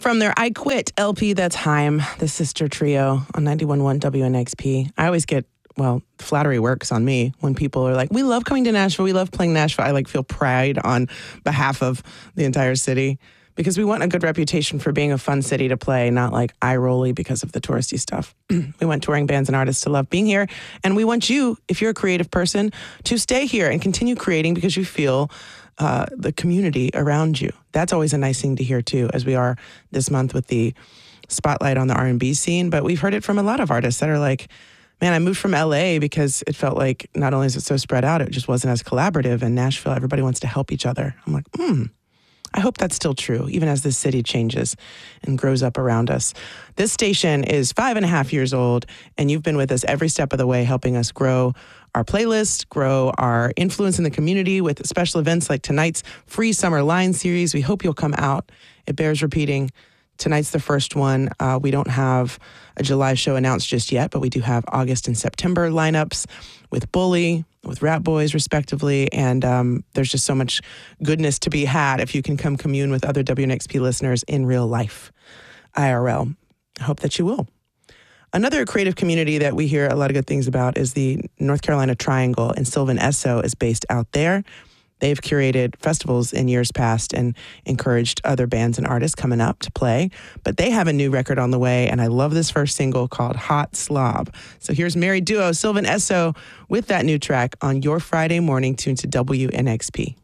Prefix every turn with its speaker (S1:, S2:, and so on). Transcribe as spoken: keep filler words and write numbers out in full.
S1: From their I Quit L P, that's Haim, the sister trio on ninety-one point one W N X P. I always get, well, flattery works on me when people are like, we love coming to Nashville. We love playing Nashville. I like feel pride on behalf of the entire city because we want a good reputation for being a fun city to play, not like eye-rolly because of the touristy stuff. We want touring bands and artists to love being here. And we want you, if you're a creative person, to stay here and continue creating because you feel uh, the community around you. That's always a nice thing to hear, too, as we are this month with the spotlight on the R and B scene. But we've heard it from a lot of artists that are like, man, I moved from L A because it felt like not only is it so spread out, it just wasn't as collaborative. And Nashville, everybody wants to help each other. I'm like, hmm. I hope that's still true, even as this city changes and grows up around us. This station is five and a half years old, and you've been with us every step of the way, helping us grow our playlist, grow our influence in the community with special events like tonight's free Summer Line series. We hope you'll come out. It bears repeating. Tonight's the first one. Uh, we don't have a July show announced just yet, but we do have August and September lineups with Bully, with Rat Boys, respectively. And um, there's just so much goodness to be had if you can come commune with other W N X P listeners in real life, I R L. I hope that you will. Another creative community that we hear a lot of good things about is the North Carolina Triangle, and Sylvan Esso is based out there. They've curated festivals in years past and encouraged other bands and artists coming up to play. But they have a new record on the way, and I love this first single called Hot Slob. So here's married duo Sylvan Esso with that new track on your Friday morning tuned to W N X P.